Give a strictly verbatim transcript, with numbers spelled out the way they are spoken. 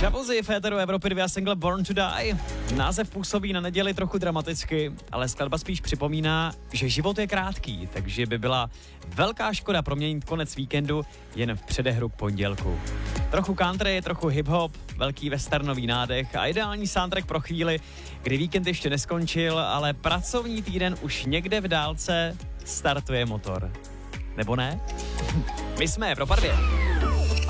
Shabozy, Féteru Evropy dva a single Born to Die. Název působí na neděli trochu dramaticky, ale skladba spíš připomíná, že život je krátký, takže by byla velká škoda proměnit konec víkendu jen v předehru pondělku. Trochu country, trochu hip-hop, velký westernový nádech a ideální soundtrack pro chvíli, kdy víkend ještě neskončil, ale pracovní týden už někde v dálce startuje motor. Nebo ne? My jsme pro Parvě.